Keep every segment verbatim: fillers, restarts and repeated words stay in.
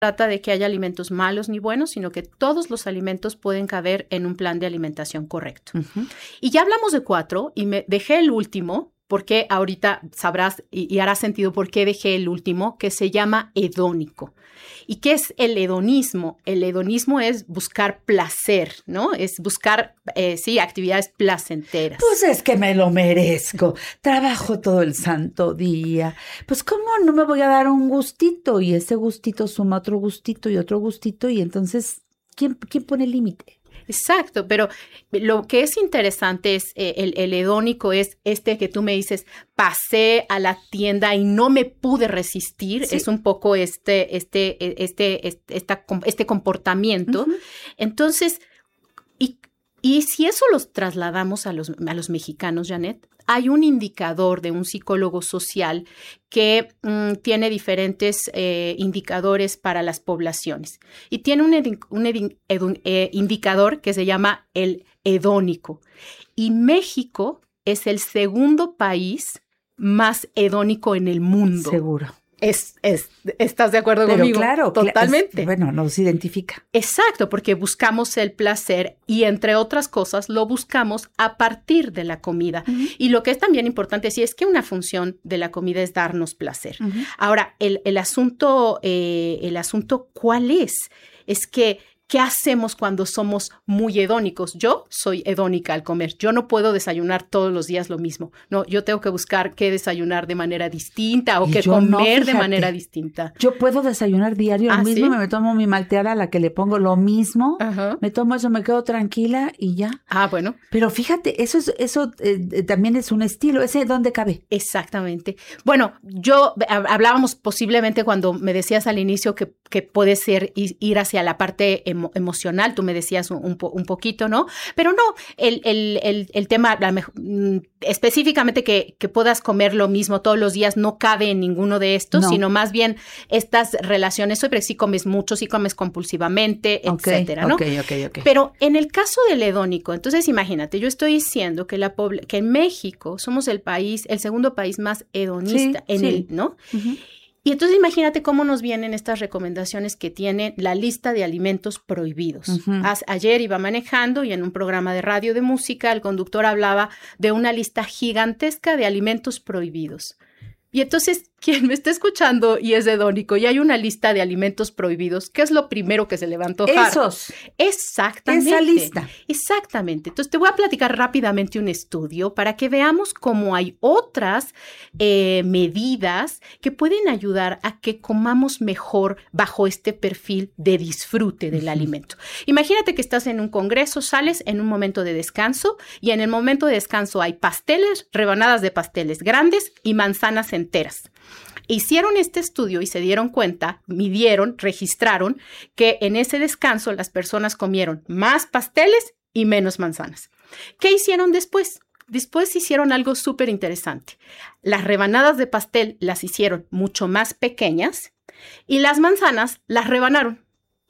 trata de que haya alimentos malos ni buenos, sino que todos los alimentos pueden caber en un plan de alimentación correcto. Uh-huh. Y ya hablamos de cuatro y me dejé el último, porque ahorita sabrás y, y hará sentido por qué dejé el último, que se llama hedónico. ¿Y qué es el hedonismo? El hedonismo es buscar placer, ¿no? Es buscar, eh, sí, actividades placenteras. Pues es que me lo merezco. Trabajo todo el santo día. Pues ¿cómo no me voy a dar un gustito? Y ese gustito suma otro gustito y otro gustito. Y entonces, ¿quién, quién pone el límite? Exacto, pero lo que es interesante es eh, el, el hedónico es este que tú me dices, pasé a la tienda y no me pude resistir, sí. Es un poco este, este, este, este, esta, este comportamiento. Uh-huh. Entonces, y, y si eso los trasladamos a los, a los mexicanos, Janet, hay un indicador de un psicólogo social que mm, tiene diferentes eh, indicadores para las poblaciones. Y tiene un, edi- un edi- edu- eh, indicador que se llama el hedónico. Y México es el segundo país más hedónico en el mundo. Seguro. Es, es, ¿Estás de acuerdo Pero conmigo? Claro, totalmente. Es, bueno, nos identifica. Exacto, porque buscamos el placer y, entre otras cosas, lo buscamos a partir de la comida. Uh-huh. Y lo que es también importante sí es que una función de la comida es darnos placer. Uh-huh. Ahora, el, el asunto, eh, el asunto, ¿cuál es? Es que ¿qué hacemos cuando somos muy hedónicos? Yo soy hedónica al comer. Yo no puedo desayunar todos los días lo mismo. No, yo tengo que buscar qué desayunar de manera distinta o qué comer no, de manera distinta. Yo puedo desayunar diario lo ¿Ah, mismo, ¿sí? Me tomo mi malteada a la que le pongo lo mismo, uh-huh. Me tomo eso, me quedo tranquila y ya. Ah, bueno. Pero fíjate, eso es, eso eh, también es un estilo. ¿Ese dónde cabe? Exactamente. Bueno, yo hablábamos posiblemente cuando me decías al inicio que, que puede ser ir hacia la parte emocional. emocional, tú me decías un, un, un poquito, ¿no? Pero no, el, el, el, el tema la mejor, específicamente que, que puedas comer lo mismo todos los días no cabe en ninguno de estos, no. Sino más bien estas relaciones sobre si comes mucho, si comes compulsivamente, okay, etcétera, ¿no? Okay, okay, okay. Pero en el caso del hedónico, entonces imagínate, yo estoy diciendo que, la pobl- que en México somos el país, el segundo país más hedonista, sí, en sí. el, ¿no? Uh-huh. Y entonces imagínate cómo nos vienen estas recomendaciones que tiene la lista de alimentos prohibidos. Uh-huh. Ayer iba manejando y en un programa de radio de música el conductor hablaba de una lista gigantesca de alimentos prohibidos. Y entonces, quien me está escuchando y es hedónico y hay una lista de alimentos prohibidos, ¿qué es lo primero que se le va a antojar? Esos. Exactamente. Esa lista. Exactamente. Entonces, te voy a platicar rápidamente un estudio para que veamos cómo hay otras eh, medidas que pueden ayudar a que comamos mejor bajo este perfil de disfrute del uh-huh. alimento. Imagínate que estás en un congreso, sales en un momento de descanso y en el momento de descanso hay pasteles, rebanadas de pasteles grandes y manzanas enteras. Hicieron este estudio y se dieron cuenta, midieron, registraron que en ese descanso las personas comieron más pasteles y menos manzanas. ¿Qué hicieron después? Después hicieron algo súper interesante. Las rebanadas de pastel las hicieron mucho más pequeñas y las manzanas las rebanaron.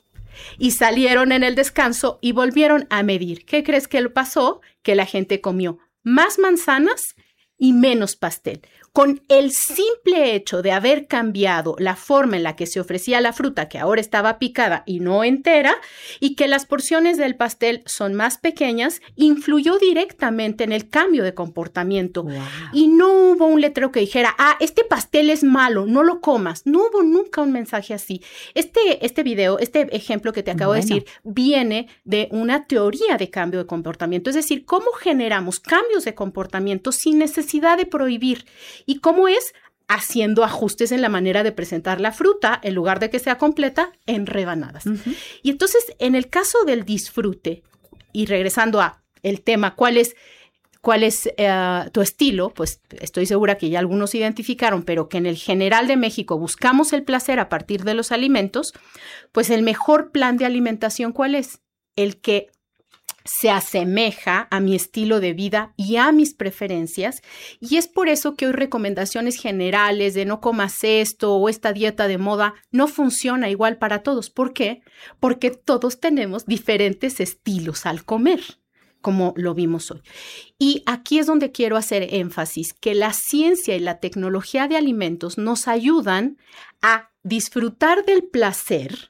Y salieron en el descanso y volvieron a medir. ¿Qué crees que pasó? Que la gente comió más manzanas y menos pastel. Con el simple hecho de haber cambiado la forma en la que se ofrecía la fruta, que ahora estaba picada y no entera, y que las porciones del pastel son más pequeñas, influyó directamente en el cambio de comportamiento. Wow. Y no hubo un letrero que dijera, ah, este pastel es malo, no lo comas. No hubo nunca un mensaje así. Este, este video, este ejemplo que te acabo bueno. de decir, viene de una teoría de cambio de comportamiento. Es decir, cómo generamos cambios de comportamiento sin necesidad de prohibir. ¿Y cómo es? Haciendo ajustes en la manera de presentar la fruta, en lugar de que sea completa, en rebanadas. Uh-huh. Y entonces, en el caso del disfrute, y regresando a el tema, ¿cuál es, cuál es uh, tu estilo? Pues estoy segura que ya algunos identificaron, pero que en el general de México buscamos el placer a partir de los alimentos, pues el mejor plan de alimentación, ¿cuál es? El que se asemeja a mi estilo de vida y a mis preferencias, y es por eso que hoy recomendaciones generales de no comas esto o esta dieta de moda no funciona igual para todos. ¿Por qué? Porque todos tenemos diferentes estilos al comer. como lo vimos hoy. Y aquí es donde quiero hacer énfasis, que la ciencia y la tecnología de alimentos nos ayudan a disfrutar del placer,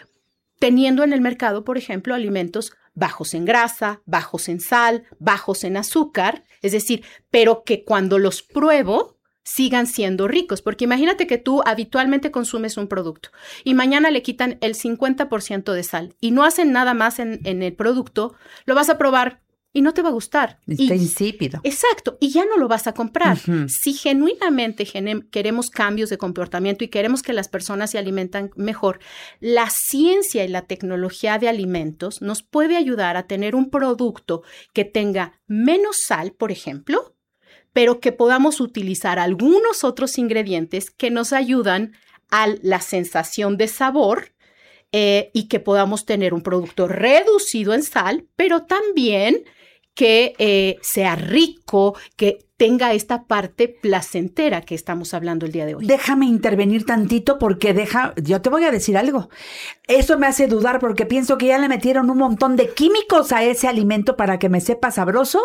teniendo en el mercado, por ejemplo, alimentos bajos en grasa, bajos en sal, bajos en azúcar, es decir, pero que cuando los pruebo sigan siendo ricos, porque imagínate que tú habitualmente consumes un producto y mañana le quitan el cincuenta por ciento de sal y no hacen nada más en, en el producto, lo vas a probar y no te va a gustar. Está y, insípido. Exacto, y ya no lo vas a comprar. Uh-huh. Si genuinamente genem- queremos cambios de comportamiento y queremos que las personas se alimentan mejor, la ciencia y la tecnología de alimentos nos puede ayudar a tener un producto que tenga menos sal, por ejemplo, pero que podamos utilizar algunos otros ingredientes que nos ayudan a la sensación de sabor eh, y que podamos tener un producto reducido en sal, pero también que eh, sea rico, que tenga esta parte placentera que estamos hablando el día de hoy. Déjame intervenir tantito porque deja, yo te voy a decir algo. Eso me hace dudar porque pienso que ya le metieron un montón de químicos a ese alimento para que me sepa sabroso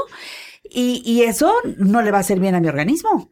y, y eso no le va a hacer bien a mi organismo.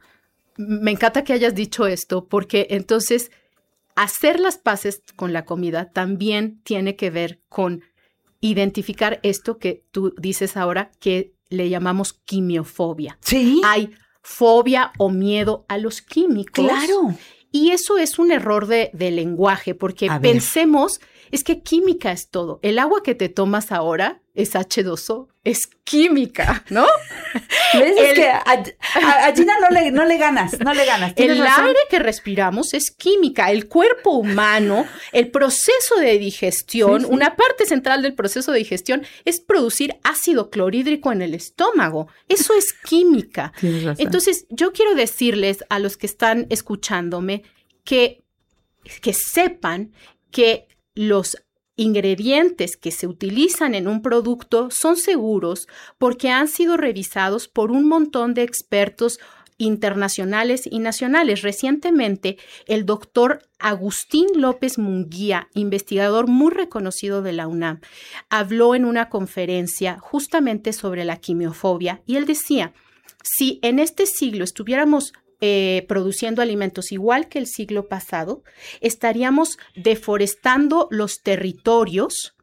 Me encanta que hayas dicho esto porque entonces hacer las paces con la comida también tiene que ver con identificar esto que tú dices ahora que le llamamos quimiofobia. Sí. Hay fobia o miedo a los químicos. Claro. Y eso es un error de, de lenguaje, porque A ver. pensemos, es que química es todo. El agua que te tomas ahora es hache dos o, es química, ¿no? ¿Ves? El- Es que a, a- a Gina no le, no le ganas, no le ganas. Tienes El razón. aire que respiramos es química. El cuerpo humano, el proceso de digestión, Sí, sí. una parte central del proceso de digestión es producir ácido clorhídrico en el estómago. Eso es química. Tienes razón. Entonces, yo quiero decirles a los que están escuchándome que, que sepan que los ingredientes que se utilizan en un producto son seguros porque han sido revisados por un montón de expertos internacionales y nacionales. Recientemente, el doctor Agustín López Munguía, investigador muy reconocido de la UNAM, habló en una conferencia justamente sobre la quimiofobia y él decía, si en este siglo estuviéramos Eh, produciendo alimentos igual que el siglo pasado, estaríamos deforestando los territorios,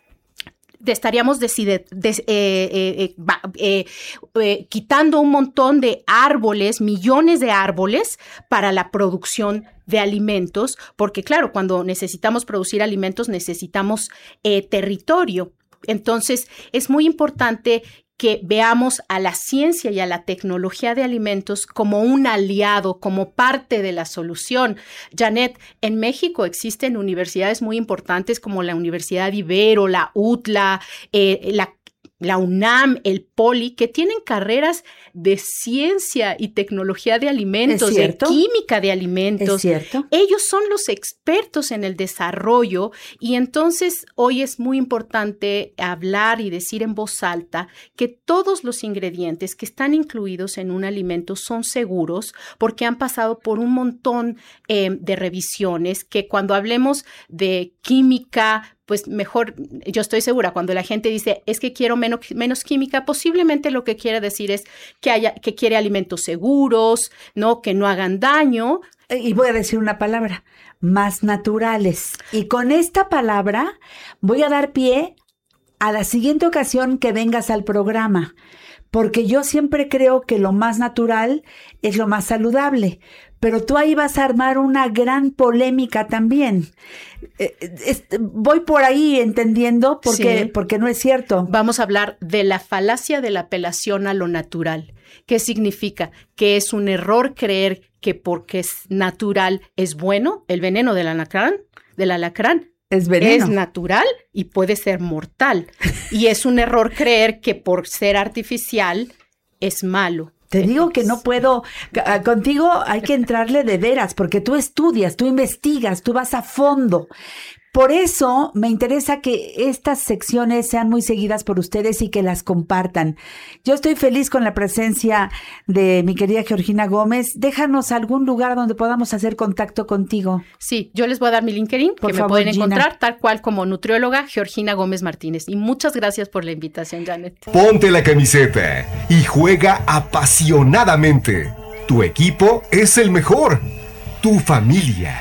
de- estaríamos decide, des, eh, eh, eh, va- eh, eh, quitando un montón de árboles, millones de árboles para la producción de alimentos, porque claro, cuando necesitamos producir alimentos necesitamos eh, territorio. Entonces, es muy importante que veamos a la ciencia y a la tecnología de alimentos como un aliado, como parte de la solución. Janet, en México existen universidades muy importantes como la Universidad Ibero, la U T L A, eh, la la UNAM, el Poli, que tienen carreras de ciencia y tecnología de alimentos, ¿Es de cierto? química de alimentos. ¿Es cierto? Ellos son los expertos en el desarrollo y entonces hoy es muy importante hablar y decir en voz alta que todos los ingredientes que están incluidos en un alimento son seguros porque han pasado por un montón eh, de revisiones que cuando hablemos de química, pues mejor, yo estoy segura, cuando la gente dice, es que quiero menos, menos química, posiblemente lo que quiere decir es que haya, que quiere alimentos seguros, ¿no? Que no hagan daño. Y voy a decir una palabra, más naturales. Y con esta palabra voy a dar pie a la siguiente ocasión que vengas al programa, porque yo siempre creo que lo más natural es lo más saludable, pero tú ahí vas a armar una gran polémica también. Eh, es- voy por ahí entendiendo porque, Sí. porque no es cierto. Vamos a hablar de la falacia de la apelación a lo natural. ¿Qué significa? Que es un error creer que porque es natural es bueno. El veneno del alacrán, del alacrán Es veneno. es natural y puede ser mortal. Y es un error creer que por ser artificial es malo. Te digo que no puedo, ca- contigo hay que entrarle de veras, porque tú estudias, tú investigas, tú vas a fondo. Por eso me interesa que estas secciones sean muy seguidas por ustedes y que las compartan. Yo estoy feliz con la presencia de mi querida Georgina Gómez. Déjanos algún lugar donde podamos hacer contacto contigo. Sí, yo les voy a dar mi LinkedIn, Por que favor, me pueden Gina. encontrar tal cual como nutrióloga Georgina Gómez Martínez. Y muchas gracias por la invitación, Janet. Ponte la camiseta y juega apasionadamente. Tu equipo es el mejor. Tu familia.